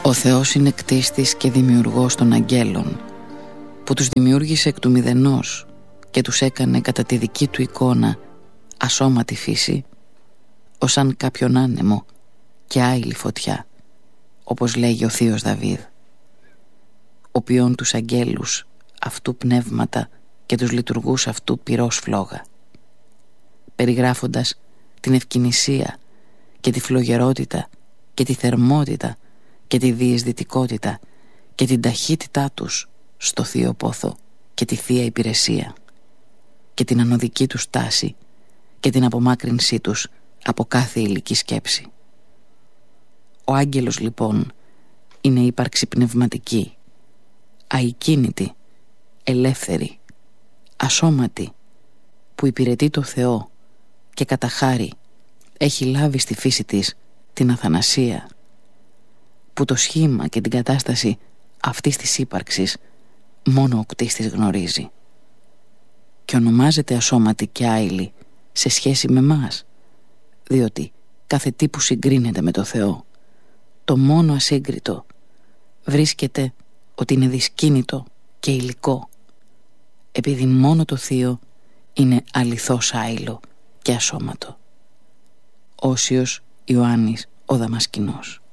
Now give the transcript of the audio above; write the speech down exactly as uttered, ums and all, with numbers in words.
Ο Θεός είναι κτίστης και δημιουργός των αγγέλων, που τους δημιούργησε εκ του μηδενός και τους έκανε κατά τη δική του εικόνα ασώματη φύση, ως αν κάποιον άνεμο και άειλη φωτιά, όπως λέγει ο θείος Δαβίδ, οποίον τους αγγέλους αυτού πνεύματα και τους λειτουργούς αυτού πυρός φλόγα, περιγράφοντας την ευκινησία και τη φλογερότητα και τη θερμότητα και τη διεισδυτικότητα και την ταχύτητά τους στο θείο πόθο και τη θεία υπηρεσία και την ανωδική τους τάση και την απομάκρυνσή τους από κάθε υλική σκέψη. Ο άγγελος λοιπόν είναι ύπαρξη πνευματική, αικίνητη, ελεύθερη, ασώματη, που υπηρετεί το Θεό και κατά χάρη έχει λάβει στη φύση της την αθανασία, που το σχήμα και την κατάσταση αυτής της ύπαρξης μόνο ο κτίστης γνωρίζει, και ονομάζεται ασώματη και άειλη σε σχέση με μας, διότι κάθε τι που συγκρίνεται με το Θεό, το μόνο ασύγκριτο, βρίσκεται ότι είναι δυσκίνητο και υλικό, επειδή μόνο το θείο είναι αληθώς άειλο και ασώματο. Όσιος Ιωάννης ο Δαμασκηνός.